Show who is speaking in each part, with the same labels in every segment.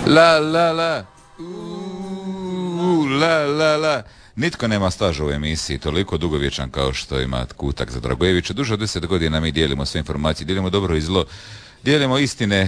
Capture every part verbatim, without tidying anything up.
Speaker 1: La la la, uuu, la la la. Nitko nema staža u emisiji toliko dugovječan kao što ima Kutak za Dragojevića. Duže od deset godina mi dijelimo sve informacije, dijelimo dobro i zlo, dijelimo istine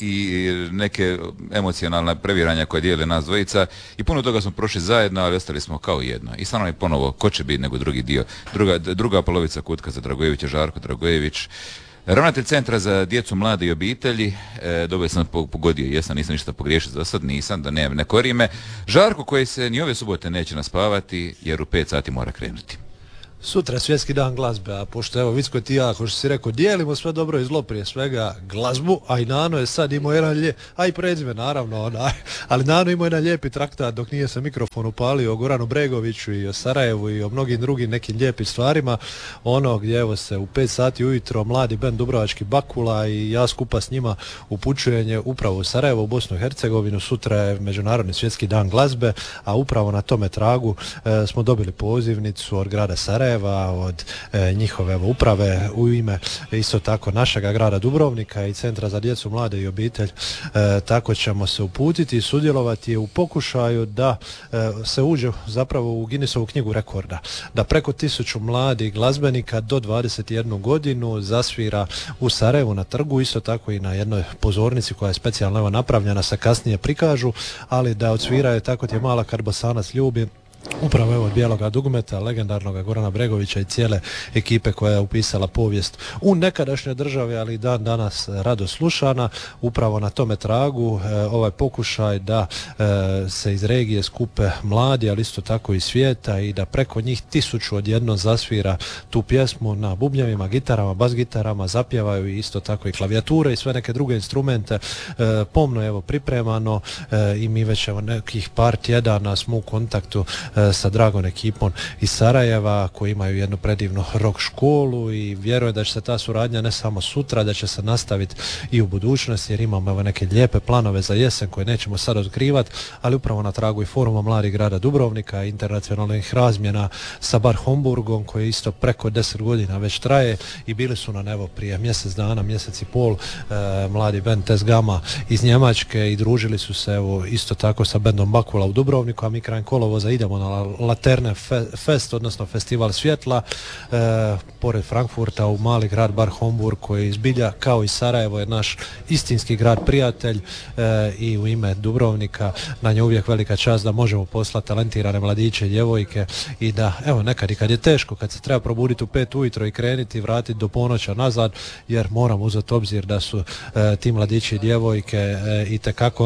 Speaker 1: i neke emocionalna previranja koje dijele nas dvojica i puno toga smo prošli zajedno, ali ostali smo kao jedno. I stvarno je ponovo, ko će biti nego drugi dio. Druga, druga polovica Kutka za Dragojevića, Žarko Dragojević, ravnatelj Centra za djecu, mlade i obitelji. E, dobro sam pogodio, jesam, nisam ništa pogriješio za sad, nisam, da ne, ne kori me. Žarko koji se ni ove subote neće naspavati jer u pet sati mora krenuti.
Speaker 2: Sutra je svjetski dan glazbe, a pošto evo Vicko ti ja, kao što si rekao, dijelimo sve dobro i zlo, prije svega glazbu, a i Nano je sad imao jedan lijep, a i prezime naravno, onaj, ali Nano imao jedan lijepi traktat dok nije se mikrofon upalio o Goranu Bregoviću i o Sarajevu i o mnogim drugim nekim lijepim stvarima, ono gdje evo se u pet sati ujutro mladi bend Dubrovački Bakula i ja skupa s njima upućujem upravo u Sarajevo, u Bosnu i Hercegovinu. Sutra je Međunarodni svjetski dan glazbe, a upravo na tome tragu e, smo dobili pozivnicu od grada Sarajeva, od e, njihove uprave u ime isto tako našega grada Dubrovnika i Centra za djecu, mlade i obitelj. E, tako ćemo se uputiti i sudjelovati u pokušaju da e, se uđe zapravo u Guinnessovu knjigu rekorda, da preko tisuću mladih glazbenika do dvadeset jednu godinu zasvira u Sarajevu na trgu, isto tako i na jednoj pozornici koja je specijalno evo napravljena, se kasnije prikažu, ali da odsviraju Tako ti je mala kad Bosanac ljubi, upravo evo od bijeloga dugmeta, legendarnog Gorana Bregovića i cijele ekipe koja je upisala povijest u nekadašnjoj državi, ali dan danas rado slušana. Upravo na tome tragu e, ovaj pokušaj da e, se iz regije skupe mladi, ali isto tako i svijeta, i da preko njih tisuću odjednom zasvira tu pjesmu na bubnjevima, gitarama, bas gitarama, zapjevaju i isto tako i klavijature i sve neke druge instrumente. E, pomno je evo pripremano e, i mi već evo nekih par tjedana smo u kontaktu sa dragom ekipom iz Sarajeva koji imaju jednu predivnu rock školu i vjerujem da će se ta suradnja ne samo sutra, da će se nastaviti i u budućnosti, jer imamo evo neke lijepe planove za jesen koje nećemo sad otkrivati, ali upravo na tragu i foruma mladih grada Dubrovnika, internacionalnih razmjena sa Bar Homburgom koji isto preko deset godina već traje i bili su nam evo prije mjesec dana, mjesec i pol e, mladi band Test Gama iz Njemačke i družili su se evo isto tako sa bandom Bakula u Dubrovniku, a mi krajem kolovoza idemo na Laterne Fest, odnosno Festival svjetla, e, pored Frankfurta u mali grad Bar Homburg koji izbilja kao i Sarajevo je naš istinski grad prijatelj e, i u ime Dubrovnika na nje uvijek velika čast da možemo poslati talentirane mladiće i djevojke i da evo nekad i kad je teško, kad se treba probuditi u pet ujutro i krenuti i vratiti do ponoća nazad, jer moramo uzeti obzir da su e, ti mladići i djevojke e, itekako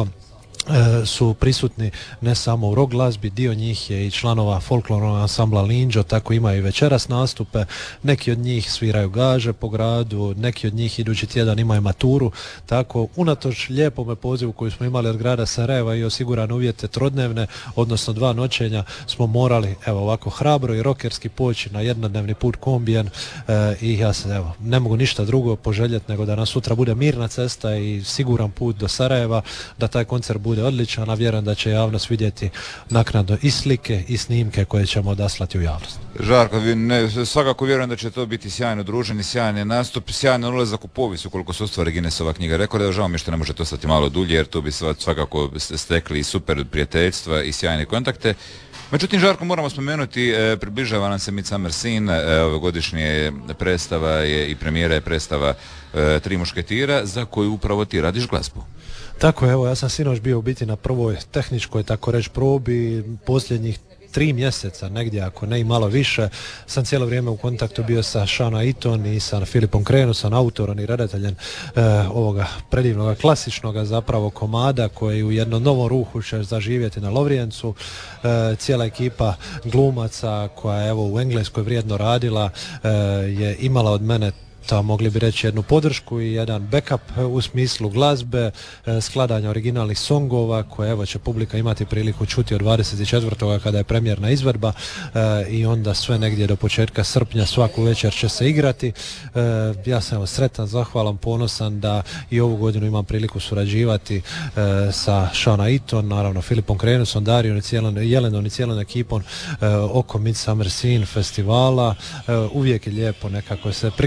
Speaker 2: su prisutni ne samo u rock glazbi, dio njih je i članova folklornog ansambla Linđo, tako imaju i večeras nastupe, neki od njih sviraju gaže po gradu, neki od njih idući tjedan imaju maturu, tako unatoč lijepome pozivu koju smo imali od grada Sarajeva i osigurane uvjete trodnevne, odnosno dva noćenja, smo morali evo ovako hrabro i rokerski poći na jednodnevni put kombijen e, i ja se evo ne mogu ništa drugo poželjeti nego da nas sutra bude mirna cesta i siguran put do Sarajeva, da taj koncert bude odličan, a vjerujem da će javnost vidjeti naknadno i slike i snimke koje ćemo odaslati u javnost.
Speaker 1: Žarko, ne, svakako vjerujem da će to biti sjajno druženje, sjajni nastup, sjajan ulazak u povijest ukoliko se ostvari Guinnessova knjiga rekorda. Žao mi je što ne može to stati malo dulje, jer tu bi svakako stekli super prijateljstva i sjajne kontakte. Međutim, Žarko, moramo spomenuti, e, približava nam se Midsummer Scene, e, ovogodišnje predstava je i premijera je predstava e, Tri mušketira, za koju upravo ti radiš glazbu.
Speaker 2: Tako je, evo ja sam sinoć bio u biti na prvoj tehničkoj, tako reći, probi posljednjih tri mjeseca, negdje ako ne i malo više, sam cijelo vrijeme u kontaktu bio sa Seanom Eaton i sa Filipom Krenusom, autorom i redateljem e, ovoga predivnog klasičnog zapravo komada koji u jednom novom ruhu će zaživjeti na Lovrijencu. E, cijela ekipa glumaca koja je evo u Engleskoj vrijedno radila e, je imala od mene ta mogli bi reći jednu podršku i jedan backup u smislu glazbe, skladanja originalnih songova koje evo će publika imati priliku čuti od dvadeset četvrtog kada je premijerna izvedba i onda sve negdje do početka srpnja svaku večer će se igrati. Ja sam evo sretan, zahvalan, ponosan da i ovu godinu imam priliku surađivati sa Seanom Eaton, naravno Filipom Krenusom, Darijom i cijelom, Jelenom i cijelom ekipom oko Midsummer Scene festivala. Uvijek je lijepo nekako se priključiti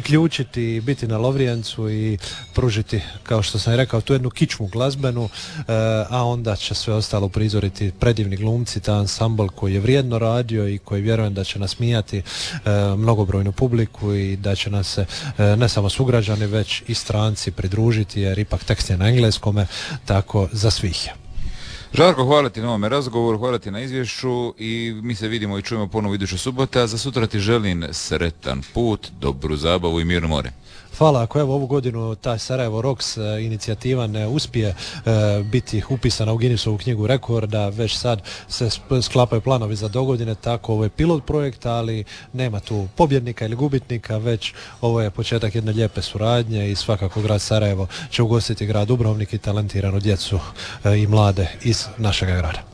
Speaker 2: doći i biti na Lovrijencu i pružiti, kao što sam i rekao, tu jednu kičmu glazbenu, a onda će sve ostalo prizoriti predivni glumci, ta ansambl koji je vrijedno radio i koji vjerujem da će nasmijati mnogobrojnu publiku i da će nas se ne samo sugrađani već i stranci pridružiti, jer ipak tekst je na engleskome, tako za svih je.
Speaker 1: Žarko, hvala ti na ovome razgovoru, hvala ti na izvješću i mi se vidimo i čujemo ponovo iduće subote, a za sutra ti želim sretan put, dobru zabavu i mirno more.
Speaker 2: Hvala, ako evo ovu godinu taj Sarajevo Rocks inicijativa ne uspije e, biti upisana u Guinnessovu knjigu rekorda, već sad se sklapaju planovi za dogodine, tako ovo je pilot projekt, ali nema tu pobjednika ili gubitnika, već ovo je početak jedne lijepe suradnje i svakako grad Sarajevo će ugostiti grad Dubrovnik i talentiranu djecu e, i mlade iz našega grada.